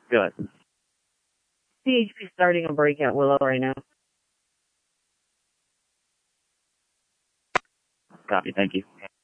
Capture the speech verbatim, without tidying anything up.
Good. C H P starting a break at Willow right now. Copy, thank you.